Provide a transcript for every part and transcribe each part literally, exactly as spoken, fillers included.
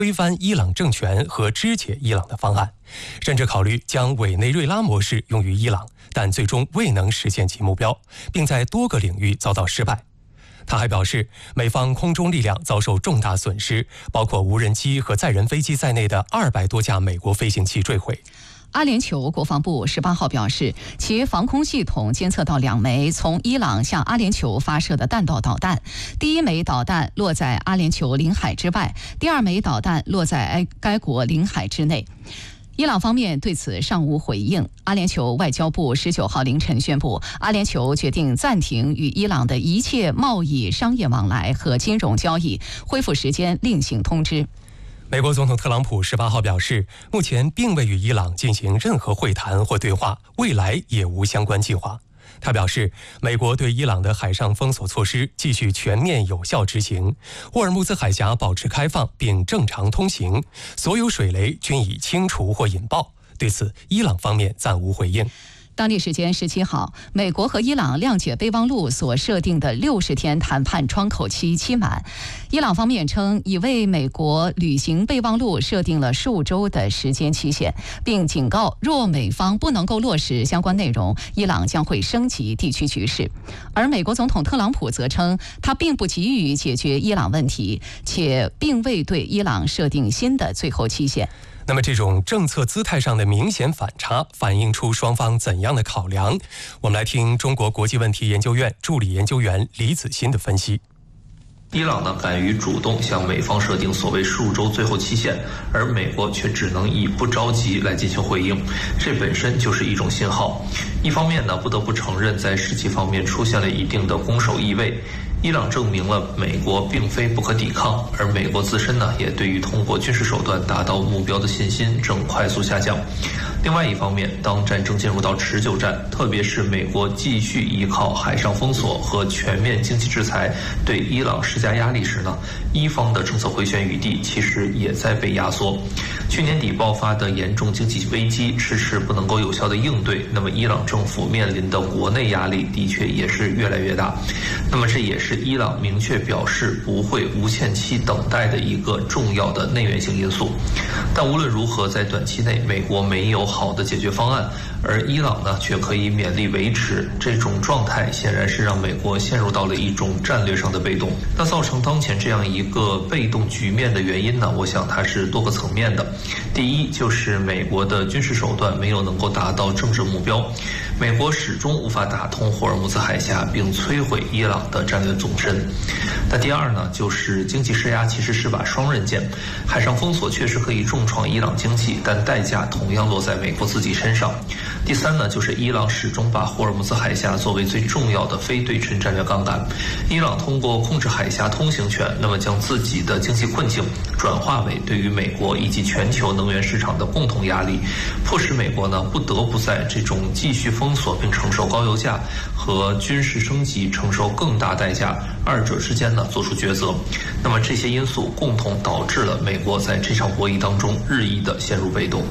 推翻伊朗政权和肢解伊朗的方案，甚至考虑将委内瑞拉模式用于伊朗，但最终未能实现其目标，并在多个领域遭到失败。他还表示，美方空中力量遭受重大损失，包括无人机和载人飞机在内的二百多架美国飞行器坠毁。 阿联酋国防部十八号表示，其防空系统监测到两枚从伊朗向阿联酋发射的弹道导弹，第一枚导弹落在阿联酋领海之外，第二枚导弹落在该国领海之内。伊朗方面对此尚无回应。阿联酋外交部十九号凌晨宣布，阿联酋决定暂停与伊朗的一切贸易、商业往来和金融交易，恢复时间另行通知。 美国总统特朗普十八号表示，目前并未与伊朗进行任何会谈或对话，未来也无相关计划。他表示，美国对伊朗的海上封锁措施继续全面有效执行，霍尔木兹海峡保持开放并正常通行，所有水雷均已清除或引爆。对此，伊朗方面暂无回应。 当地时间十七号，美国和伊朗谅解备忘录所设定的六十天谈判窗口期期满。伊朗方面称，已为美国履行备忘录设定了数周的时间期限，并警告，若美方不能够落实相关内容，伊朗将会升级地区局势。而美国总统特朗普则称，他并不急于解决伊朗问题，且并未对伊朗设定新的最后期限。 那么这种政策姿态上的明显反差，反映出双方怎样的考量？我们来听中国国际问题研究院助理研究员李子欣的分析。 伊朗呢敢于主动向美方设定所谓数周最后期限，而美国却只能以不着急来进行回应，这本身就是一种信号。一方面呢，不得不承认在士气方面出现了一定的攻守意味。伊朗证明了美国并非不可抵抗，而美国自身呢，也对于通过军事手段达到目标的信心正快速下降。另外一方面，当战争进入到持久战，特别是美国继续依靠海上封锁和全面经济制裁对伊朗施加压力时呢，伊方的政策回旋余地其实也在被压缩。去年底爆发的严重经济危机迟迟不能够有效的应对，那么伊朗政府面临的国内压力的确也是越来越大。那么这也是伊朗明确表示不会无限期等待的一个重要的内源性因素。但无论如何，在短期内，美国没有好的解决方案，而伊朗呢却可以勉力维持，这种状态显然是让美国陷入到了一种战略上的被动。那造成当前这样一个被动局面的原因呢，我想它是多个层面的。第一，就是美国的军事手段没有能够达到政治目标，美国始终无法打通霍尔木兹海峡并摧毁伊朗的战略纵深。那第二呢，就是经济施压其实是把双刃剑，海上封锁确实可以重创伊朗经济，但代价同样落在美国自己身上。第三呢，就是伊朗始终把霍尔木兹海峡作为最重要的非对称战略杠杆。伊朗通过控制海峡通行权，那么将自己的经济困境转化为对于美国以及全球能源市场的共同压力，迫使美国呢不得不在这种继续封锁并承受高油价和军事升级承受更大代价二者之间呢做出抉择。那么这些因素共同导致了美国在这场博弈当中日益的陷入被动。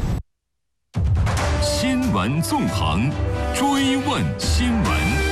新闻纵横，追问新闻。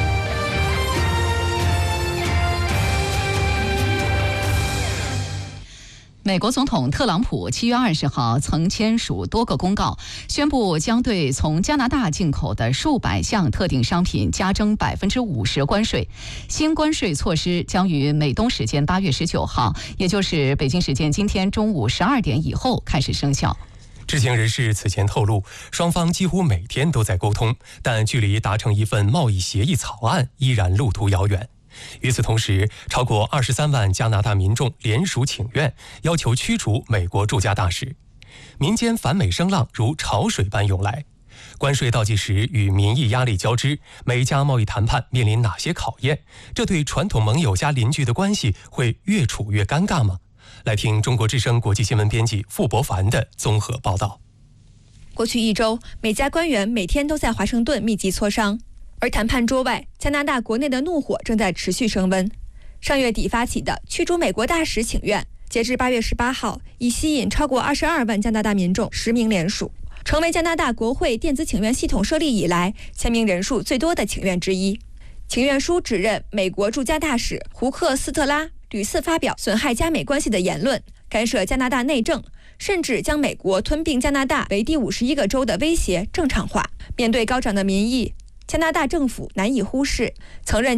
美国总统特朗普七月二十号曾签署多个公告，宣布将对从加拿大进口的数百项特定商品加征百分之五十关税。新关税措施将于美东时间八月十九号，也就是北京时间今天中午十二点以后开始生效。 知情人士此前透露，双方几乎每天都在沟通，但距离达成一份贸易协议草案依然路途遥远。与此同时，超过二十三万加拿大民众联署请愿，要求驱逐美国驻加大使。民间反美声浪如潮水般涌来。关税倒计时与民意压力交织，美加贸易谈判面临哪些考验？这对传统盟友加邻居的关系会越处越尴尬吗？来听中国之声国际新闻编辑傅博凡的综合报道。 过去一周，美加官员每天都在华盛顿密集磋商。而谈判桌外，加拿大国内的怒火正在持续升温。上月底发起的驱逐美国大使请愿，截至八月十八号，已吸引超过二十二万加拿大民众实名联署，成为加拿大国会电子请愿系统设立以来签名人数最多的请愿之一。请愿书指认美国驻加大使胡克斯特拉屡次发表损害加美关系的言论， 干涉加拿大内政，甚至将美国吞并加拿大为第五十一个州的威胁正常化。面对高涨的民意，加拿大政府难以忽视，曾任